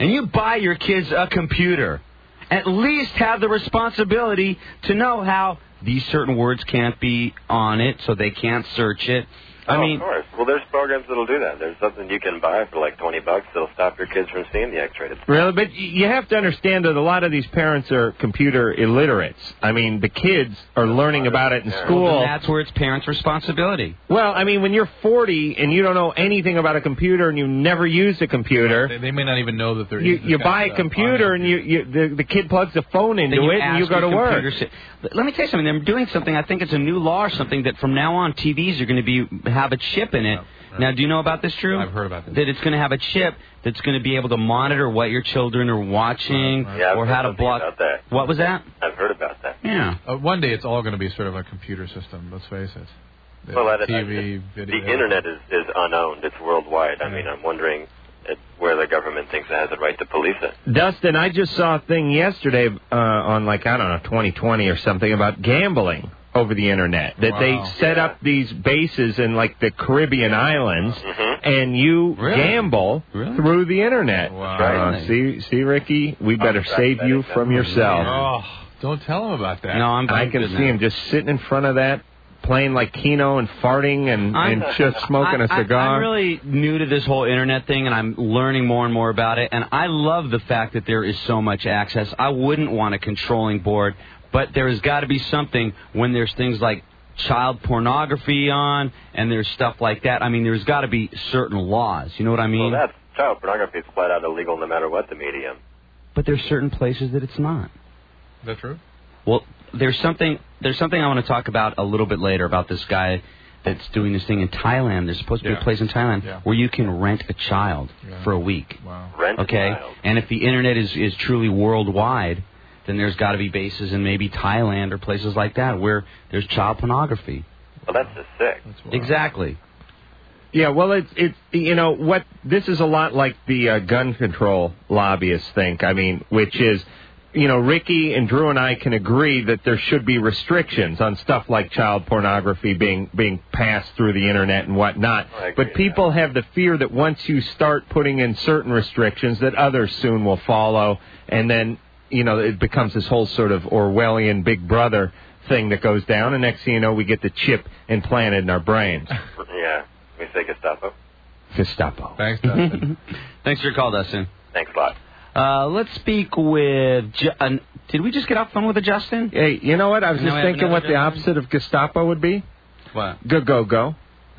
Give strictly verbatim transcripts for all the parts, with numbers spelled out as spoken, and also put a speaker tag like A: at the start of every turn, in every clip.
A: and you buy your kids a computer, at least have the responsibility to know how these certain words can't be on it, so they can't search it. I
B: oh,
A: mean,
B: of course. Well, there's programs that'll do that. There's something you can buy for like twenty bucks that'll stop your kids from seeing the X-rated stuff.
C: Really? But you have to understand that a lot of these parents are computer illiterates. I mean, the kids are learning about it in
B: yeah.
C: school.
A: Well, then that's where it's parents' responsibility.
C: Well, I mean, when you're forty and you don't know anything about a computer and you never used a computer...
D: They, they may not even know that they're...
C: You, you buy a computer and you, you the, the kid plugs a phone into
A: you
C: it and you go to work.
A: Si- Let me tell you something. They're doing something, I think it's a new law or something, that from now on T Vs are going to be have a chip in it. Right. Now, do you know about this, Drew?
D: I've heard about this.
A: That it's going to have a chip that's going to be able to monitor what your children are watching,
B: right. Yeah,
A: or how to block.
B: About that.
A: What was that?
B: I've heard about that.
A: Yeah.
D: Uh, one day it's all going to be sort of a computer system. Let's face it. The
B: well, that,
D: T V,
B: I,
D: video.
B: The internet is, is unowned. It's worldwide. I mean, I'm wondering at where the government thinks it has the right to police it.
C: Dustin, I just saw a thing yesterday uh, on like I don't know twenty twenty or something about gambling over the internet, that
D: wow.
C: they set
B: yeah.
C: up these bases in like the Caribbean islands,
B: mm-hmm.
C: and you
A: really?
C: gamble
A: really?
C: through the internet.
D: Wow.
C: Uh, see, see, Ricky, we better
B: oh,
C: save you from yourself.
D: Oh, don't tell him about that.
A: No, I'm.
C: I can see him just sitting in front of that, playing like Keno and farting and, and just smoking
A: I,
C: a cigar.
A: I, I'm really new to this whole internet thing, and I'm learning more and more about it. And I love the fact that there is so much access. I wouldn't want a controlling board, but there has got to be something when there's things like child pornography on, and there's stuff like that. I mean, there's got to be certain laws. You know what I mean?
B: Well, that's child pornography is flat out illegal no matter what the medium.
A: But there's certain places that it's not.
D: Is that true?
A: Well, there's something there's something I want to talk about a little bit later about this guy that's doing this thing in Thailand. There's supposed to be
D: yeah.
A: a place in Thailand
D: yeah.
A: where you can rent a child
D: yeah.
A: for a week.
D: Wow.
B: Rent
A: okay?
B: a child.
A: And if the internet is, is truly worldwide, then there's got to be bases in maybe Thailand or places like that where there's child pornography.
B: Well, that's just sick.
D: That's
A: Exactly.
C: Yeah, well, it's it's you know what this is a lot like the uh, gun control lobbyists think. I mean, which is, you know, Ricky and Drew and I can agree that there should be restrictions on stuff like child pornography being being passed through the internet and whatnot. But people have the fear that once you start putting in certain restrictions, that others soon will follow, and then you know it becomes this whole sort of Orwellian Big Brother thing that goes down, and next thing you know, we get the chip implanted in our brains.
B: Yeah. We say Gestapo.
C: Gestapo.
D: Thanks, Dustin.
A: Thanks for your call, Dustin.
B: Thanks a lot.
A: Uh, let's speak with... Ju- uh, did we just get off the phone with a Justin?
C: Hey, you know what? I was
A: Now
C: just
A: we have
C: thinking what
A: another
C: the
A: Justin?
C: opposite of Gestapo would be.
A: What?
C: Go, go, go.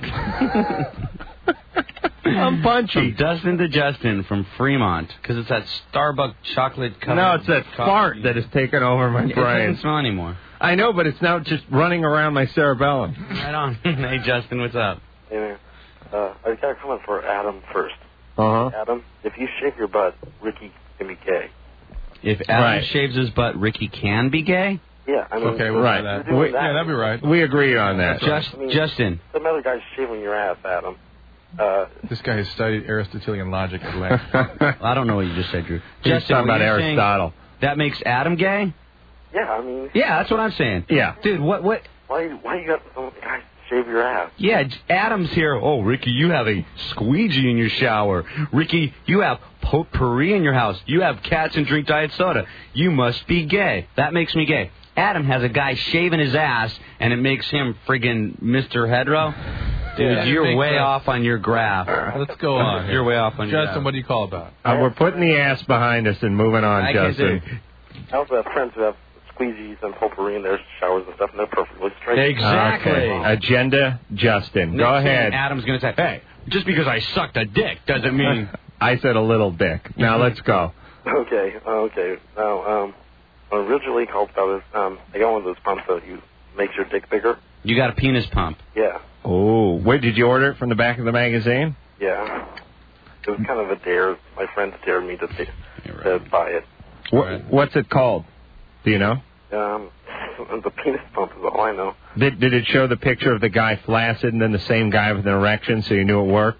C: I'm punchy.
A: From Dustin to Justin from Fremont, because it's that Starbucks chocolate covered.
C: No, it's that
A: coffee.
C: fart that has taken over my
A: It
C: brain.
A: doesn't smell anymore.
C: I know, but it's now just running around my cerebellum.
A: Right on. Hey, Justin, what's up?
B: Hey, man. Uh, I got a comment for Adam first.
C: Uh-huh.
B: Adam, if you shave your butt, Ricky can be gay.
A: If Adam
C: Right.
A: shaves his butt, Ricky can be gay?
B: Yeah, I mean...
D: Okay, we'll
C: Right.
D: do that.
B: You're doing
C: We-
B: that.
D: Yeah, that'd be right.
C: We agreed on that.
A: Just,
B: I mean-
A: Justin.
B: Some other guy's shaving your ass, Adam. Uh,
D: This guy has studied Aristotelian logic at length.
A: I don't know what you just said, Drew.
C: He's
A: Justin,
C: talking
A: what
C: about
A: you're saying,
C: Aristotle.
A: that makes Adam gay?
B: yeah, I mean...
A: Yeah, that's what I'm saying.
C: Yeah.
A: Dude, what, what?
B: Why, why you got some guys shave your ass?
A: Yeah, J- Adam's here. Oh, Ricky, you have a squeegee in your shower. Ricky, you have potpourri in your house. You have cats and drink diet soda. You must be gay. That makes me gay. Adam has a guy shaving his ass, and it makes him friggin' Mister Hetero. Dude,
D: Yeah,
A: you're
D: makes
A: way
D: sense.
A: off on your graph.
D: Let's go on.
A: You're way off on your
D: Justin,
A: graph.
D: what do you call about?
C: Uh, we're putting the ass behind us and moving on,
A: I can
C: Justin.
B: I also have friends who have squeegees and potpourri in their showers and stuff, and they're perfectly straight.
A: Exactly.
C: Okay. Agenda, Justin. Go
A: Next thing
C: ahead.
A: Adam's going to say, hey, just because I sucked a dick doesn't mean...
C: I said a little dick. Now let's go.
B: Okay, okay. Now, um, what I originally called about is, um, I got one of those pumps that you makes your dick bigger.
A: You got a penis pump.
B: Yeah,
C: Oh, where did you order it from the back of the magazine?
B: yeah. It was kind of a dare. My friends dared me to, t- to buy it.
C: What,
D: Right.
C: What's it called? Do you know?
B: Um, the penis pump is all I know.
C: Did Did it show the picture of the guy flaccid and then the same guy with an erection, so you knew it worked?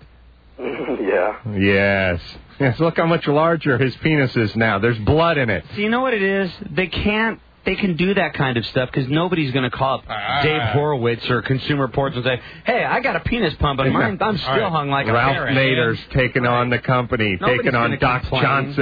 B: Yeah.
C: Yes. Yes. Look how much larger his penis is now. There's blood in it.
A: So you know what it is? They can't. They can do that kind of stuff because nobody's going to call up
D: Ah.
A: Dave Horowitz or Consumer Reports and say, "Hey, I got a penis pump, and mine, I'm still
D: right.
A: hung like a
C: Ralph
A: parrot."
C: Nader's taking on the company,
A: Nobody's
C: taking on
A: gonna
C: Doc
A: complain.
C: Johnson.